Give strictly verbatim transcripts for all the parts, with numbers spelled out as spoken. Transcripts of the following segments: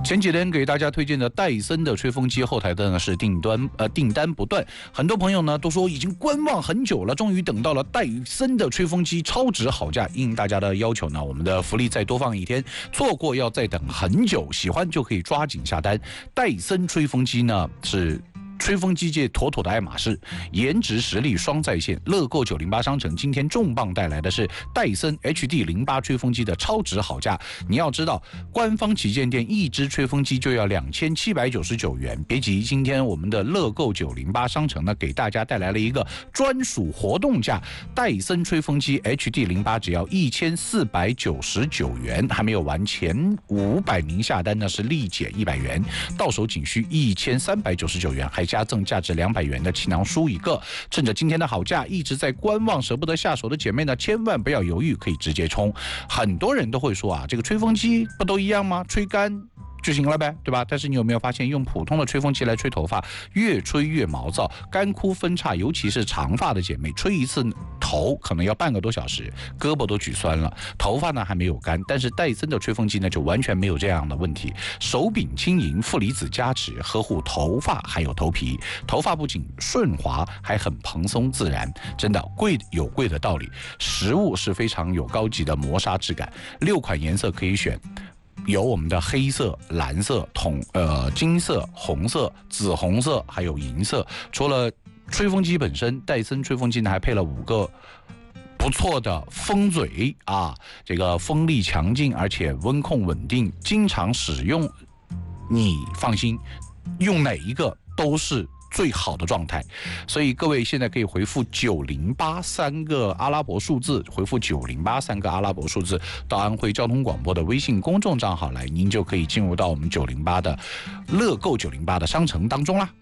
前几天给大家推荐的戴森的吹风机后台的呢是订单呃订单不断，很多朋友呢都说已经观望很久了，终于等到了戴森的吹风机超值好价。应大家的要求呢，我们的福利再多放一天，错过要再等很久，喜欢就可以抓紧下单。戴森吹风机呢是吹风机界妥妥的爱马仕，颜值实力双在线。乐购九零八商城今天重磅带来的是戴森 H D 零八吹风机的超值好价。你要知道，官方旗舰店一支吹风机就要两千七百九十九元。别急，今天我们的乐购九零八商城呢，给大家带来了一个专属活动价，戴森吹风机 H D 零八只要一千四百九十九元，还没有完，前五百名下单呢是立减一百元，到手仅需一千三百九十九元，还加赠价值两百元的气囊书一个。趁着今天的好价，一直在观望舍不得下手的姐妹呢，千万不要犹豫，可以直接冲。很多人都会说啊，这个吹风机不都一样吗？吹干就行了呗，对吧？但是你有没有发现，用普通的吹风机来吹头发，越吹越毛躁，干枯分叉，尤其是长发的姐妹，吹一次头可能要半个多小时，胳膊都举酸了，头发呢还没有干。但是戴森的吹风机呢，就完全没有这样的问题，手柄轻盈，负离子加持，呵护头发还有头皮，头发不仅顺滑，还很蓬松自然。真的贵有贵的道理，实物是非常有高级的磨砂质感，六款颜色可以选。有我们的黑色、蓝色、铜呃金色、红色、紫红色，还有银色。除了吹风机本身，戴森吹风机呢还配了五个不错的风嘴啊，这个风力强劲，而且温控稳定，经常使用，你放心，用哪一个都是最好的状态。所以各位现在可以回复九零八三个阿拉伯数字，回复九零八三个阿拉伯数字到安徽交通广播的微信公众账号来，您就可以进入到我们九零八的乐购九零八的商城当中啦。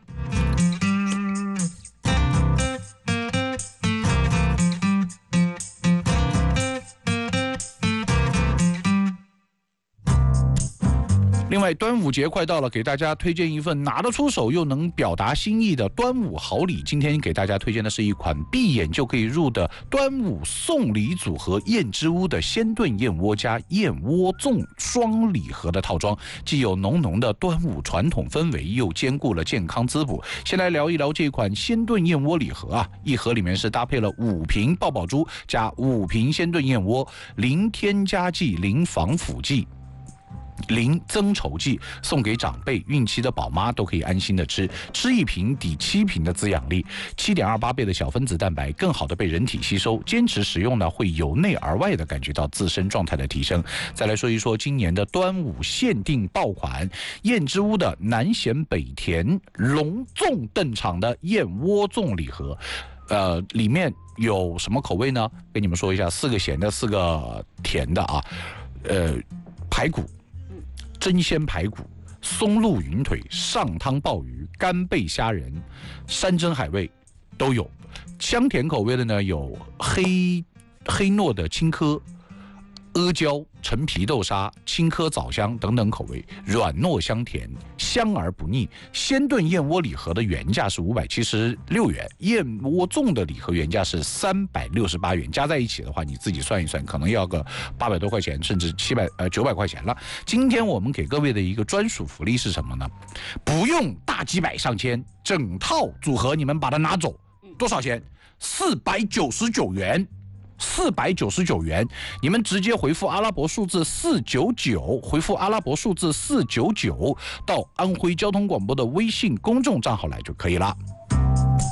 另外，端午节快到了，给大家推荐一份拿得出手又能表达心意的端午好礼。今天给大家推荐的是一款闭眼就可以入的端午送礼组合燕之屋的鲜炖燕窝加燕窝粽双礼盒的套装，既有浓浓的端午传统氛围，又兼顾了健康滋补。先来聊一聊这款鲜炖燕窝礼盒啊，一盒里面是搭配了五瓶爆爆珠加五瓶鲜炖燕窝，零添加剂，零防腐剂，零增稠剂，送给长辈、孕期的宝妈都可以安心的吃，吃一瓶抵七瓶的滋养力， 七点二八 倍的小分子蛋白，更好的被人体吸收。坚持使用呢，会由内而外的感觉到自身状态的提升。再来说一说今年的端午限定爆款，燕之屋的南咸北甜隆重登场的燕窝粽礼盒。呃，里面有什么口味呢？跟你们说一下，四个咸的，四个甜的啊。呃，排骨。真鲜排骨、松露云腿、上汤鲍鱼、干贝虾仁、山珍海味都有。香甜口味的呢，有黑黑糯的青稞、阿胶、陈皮豆沙、青稞枣香等等口味，软糯香甜，香而不腻。鲜炖燕窝礼盒的原价是五百七十六元，燕窝粽的礼盒原价是三百六十八元，加在一起的话，你自己算一算，可能要个八百多块钱，甚至七百呃九百块钱了。今天我们给各位的一个专属福利是什么呢？不用大几百上千，整套组合你们把它拿走，多少钱？四百九十九元。四百九十九元，你们直接回复阿拉伯数字四九九，回复阿拉伯数字四九九到安徽交通广播的微信公众账号来就可以了。